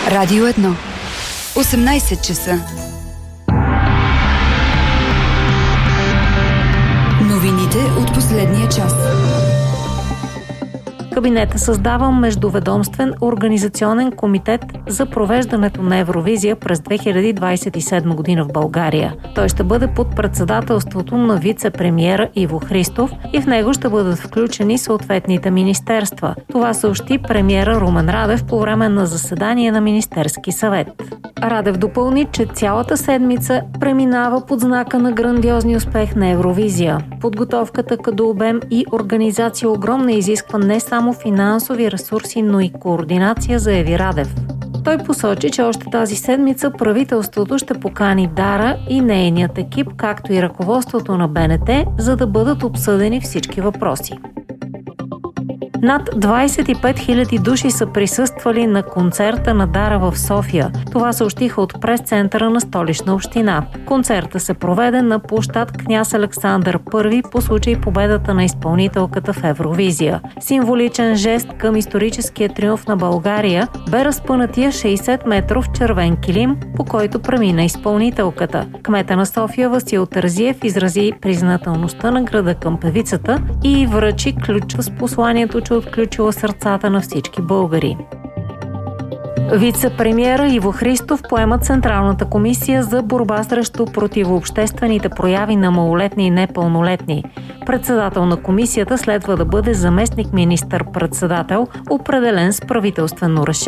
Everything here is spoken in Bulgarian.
Радио 1. 18 часа. Новините от последния час. Кабинета създава междуведомствен организационен комитет за провеждането на Евровизия през 2027 година в България. Той ще бъде под председателството на вице-премиера Иво Христов и в него ще бъдат включени съответните министерства. Това съобщи премиера Румен Радев по време на заседание на Министерски съвет. Радев допълни, че цялата седмица преминава под знака на грандиозния успех на Евровизия. Подготовката като обем и организация огромна изисква не само финансови ресурси, но и координация, заяви Радев. Той посочи, че още тази седмица правителството ще покани Дара и нейният екип, както и ръководството на БНТ, за да бъдат обсъдени всички въпроси. Над 25 000 души са присъствали на концерта на Дара в София. Това съобщиха от прес-центъра на Столична община. Концертът се проведе на площад Княз Александър I по случай победата на изпълнителката в Евровизия. Символичен жест към историческия триумф на България бе разпънатия 60-метров червен килим, по който премина изпълнителката. Кмета на София Васил Терзиев изрази признателността на града към певицата и връчи ключ с посланието, че отключила сърцата на всички българи. Вице-премиера Иво Христов поема Централната комисия за борба срещу противообществените прояви на малолетни и непълнолетни. Председател на комисията следва да бъде заместник министър-председател, определен с правителствено решение.